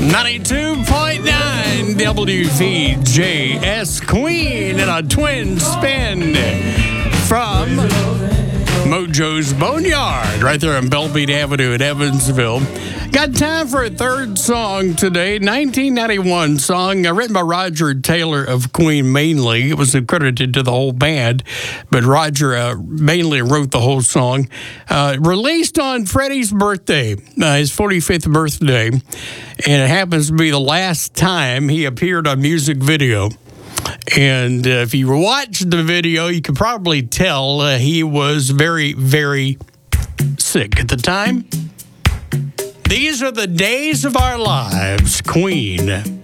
92.9 WVJS Queen in a twin spin from Mojo's Boneyard right there on Bellbeat Avenue in Evansville. Got time for a third song today. 1991 song written by Roger Taylor of Queen mainly. It was accredited to the whole band, but Roger mainly wrote the whole song. Released on Freddie's birthday, his 45th birthday, and it happens to be the last time he appeared on music video. And if you watch the video, you can probably tell he was very, very sick at the time. These are the days of our lives, Queen.